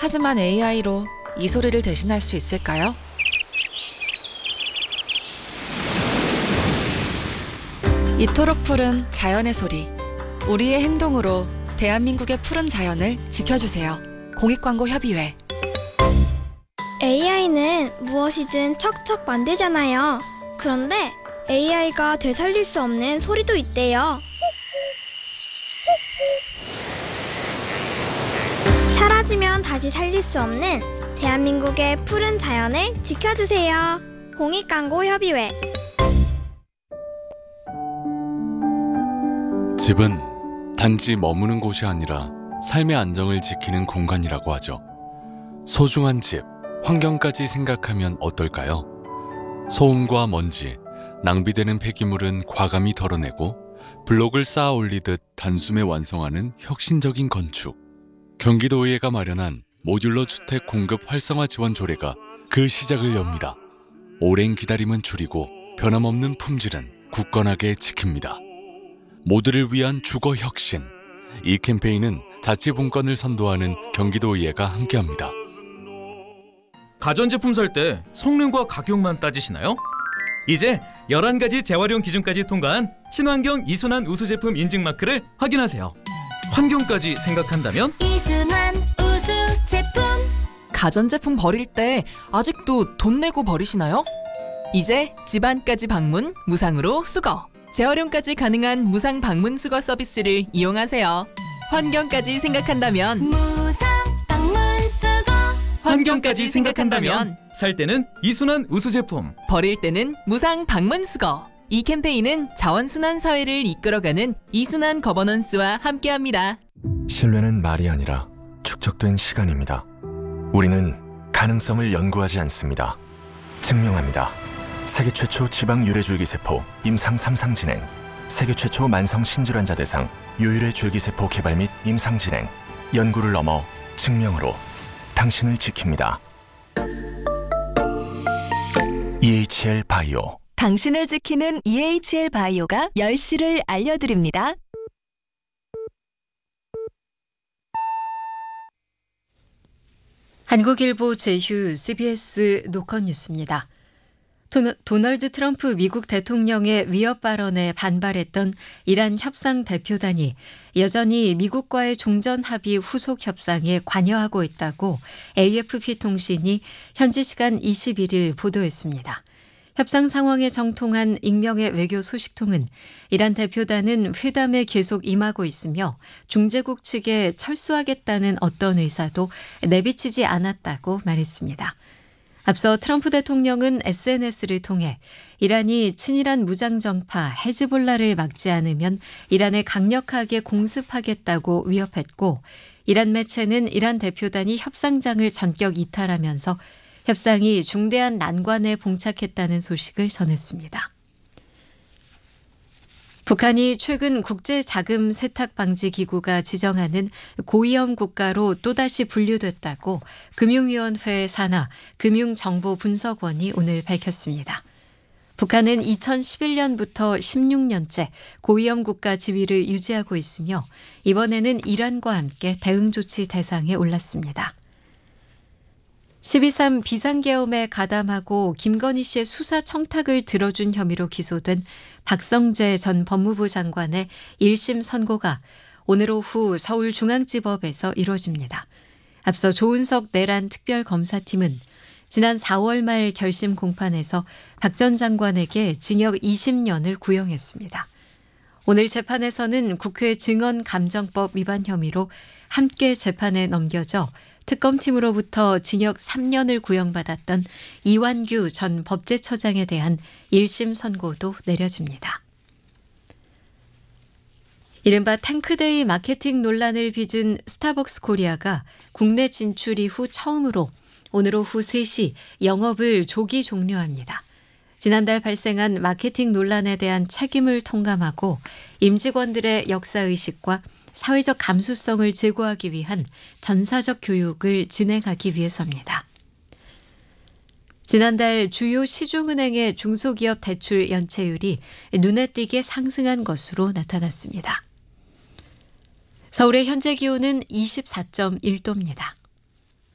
하지만 AI로 이 소리를 대신할 수 있을까요? 이토록 푸른 자연의 소리. 우리의 행동으로 대한민국의 푸른 자연을 지켜주세요. 공익광고협의회. AI는 무엇이든 척척 만들잖아요. 그런데 AI가 되살릴 수 없는 소리도 있대요. 사라지면 다시 살릴 수 없는 대한민국의 푸른 자연을 지켜주세요. 공익광고협의회. 집은 단지 머무는 곳이 아니라 삶의 안정을 지키는 공간이라고 하죠. 소중한 집, 환경까지 생각하면 어떨까요? 소음과 먼지, 낭비되는 폐기물은 과감히 덜어내고 블록을 쌓아 올리듯 단숨에 완성하는 혁신적인 건축. 경기도의회가 마련한 모듈러 주택 공급 활성화 지원 조례가 그 시작을 엽니다. 오랜 기다림은 줄이고 변함없는 품질은 굳건하게 지킵니다. 모두를 위한 주거 혁신. 이 캠페인은 자치분권을 선도하는 경기도의회가 함께합니다. 가전제품 살 때 성능과 가격만 따지시나요? 이제 11가지 재활용 기준까지 통과한 친환경 이순환 우수 제품 인증 마크를 확인하세요. 환경까지 생각한다면 이순환 우수 제품. 가전제품 버릴 때 아직도 돈 내고 버리시나요? 이제 집안까지 방문 무상으로 수거. 재활용까지 가능한 무상 방문 수거 서비스를 이용하세요. 환경까지 생각한다면 무상 방문 수거. 환경까지 생각한다면 살 때는 이순환 우수 제품, 버릴 때는 무상 방문 수거. 이 캠페인은 자원순환 사회를 이끌어가는 이순환 거버넌스와 함께합니다. 신뢰는 말이 아니라 축적된 시간입니다. 우리는 가능성을 연구하지 않습니다. 증명합니다. 세계 최초 지방 유래줄기세포 임상 3상 진행, 세계 최초 만성 신질환자 대상 유일의 줄기세포 개발 및 임상 진행, 연구를 넘어 증명으로 당신을 지킵니다. EHL 바이오. 당신을 지키는 EHL 바이오가 10시를 알려드립니다. 한국일보 제휴 CBS 노컷 뉴스입니다. 도널드 트럼프 미국 대통령의 위협 발언에 반발했던 이란 협상 대표단이 여전히 미국과의 종전 합의 후속 협상에 관여하고 있다고 AFP 통신이 현지 시간 21일 보도했습니다. 협상 상황에 정통한 익명의 외교 소식통은 이란 대표단은 회담에 계속 임하고 있으며 중재국 측에 철수하겠다는 어떤 의사도 내비치지 않았다고 말했습니다. 앞서 트럼프 대통령은 SNS를 통해 이란이 친이란 무장정파 헤즈볼라를 막지 않으면 이란을 강력하게 공습하겠다고 위협했고, 이란 매체는 이란 대표단이 협상장을 전격 이탈하면서 협상이 중대한 난관에 봉착했다는 소식을 전했습니다. 북한이 최근 국제자금 세탁방지기구가 지정하는 고위험 국가로 또다시 분류됐다고 금융위원회 산하 금융정보분석원이 오늘 밝혔습니다. 북한은 2011년부터 16년째 고위험 국가 지위를 유지하고 있으며 이번에는 이란과 함께 대응 조치 대상에 올랐습니다. 12.3 비상계엄에 가담하고 김건희 씨의 수사 청탁을 들어준 혐의로 기소된 박성재 전 법무부 장관의 1심 선고가 오늘 오후 서울중앙지법에서 이뤄집니다. 앞서 조은석 내란 특별검사팀은 지난 4월 말 결심 공판에서 박 전 장관에게 징역 20년을 구형했습니다. 오늘 재판에서는 국회 증언감정법 위반 혐의로 함께 재판에 넘겨져 특검팀으로부터 징역 3년을 구형받았던 이완규 전 법제처장에 대한 1심 선고도 내려집니다. 이른바 탱크데이 마케팅 논란을 빚은 스타벅스 코리아가 국내 진출 이후 처음으로 오늘 오후 3시 영업을 조기 종료합니다. 지난달 발생한 마케팅 논란에 대한 책임을 통감하고 임직원들의 역사의식과 사회적 감수성을 제고하기 위한 전사적 교육을 진행하기 위해서입니다. 지난달 주요 시중은행의 중소기업 대출 연체율이 눈에 띄게 상승한 것으로 나타났습니다. 서울의 현재 기온은 24.1도입니다.